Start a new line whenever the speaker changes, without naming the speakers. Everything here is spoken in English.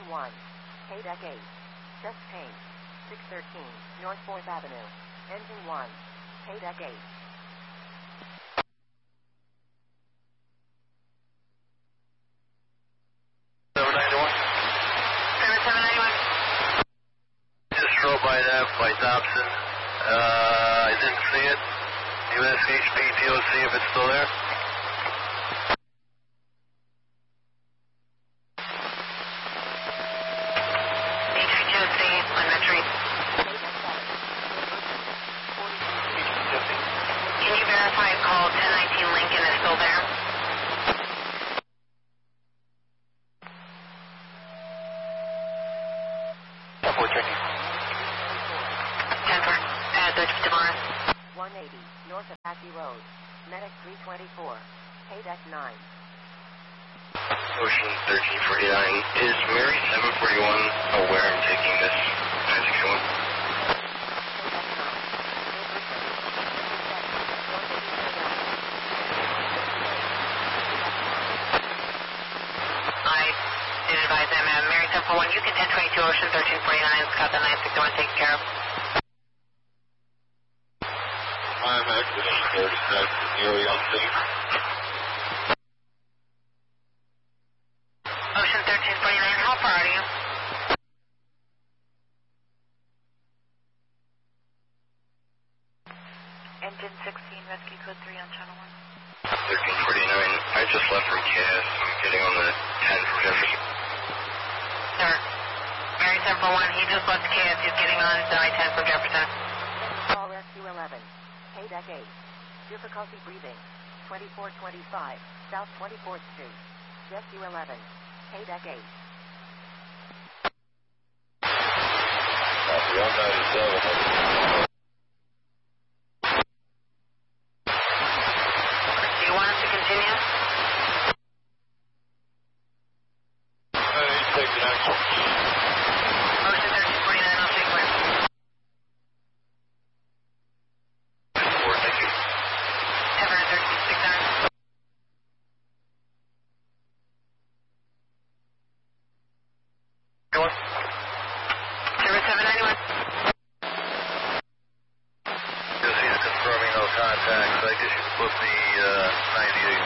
Engine 1. K-Deck 8. Chest change. 613 North 4th Avenue. Engine 1. K-Deck 8.
Just drove by that by Dobson. I didn't see it. You ask HPTOC if it's still there?
HPTOC, on Metro. Can you verify a call 1019 Lincoln is still there? Tomorrow.
180 North Apache Road. Medic 324. K-Deck 9.
Ocean 1349. Is Mary 741 aware I'm taking this 961?
I did advise them, Mary 741, you can 1022 Ocean 1349, got the 961 taken care of.
I'm actually nearly on scene.
Ocean 1349, how far are you? Engine 16, rescue code 3 on channel 1.
1349, I just left from KS. I'm getting on the 10 from Jefferson.
Sir, Mary 741, he just left KS, he's getting on the I-10 from Jefferson.
Call Rescue 11. K-Deck 8. Difficulty breathing. 2425 South 24th Street. Rescue 11. K-Deck 8.
Copy 197.
Do you want us to continue?
You take the next one.
Ocean 1349, I'll take clear.
Thank you.
Ever 1369.
Go on.
0791.
Just he's confirming no contacts. I guess you can put the 98.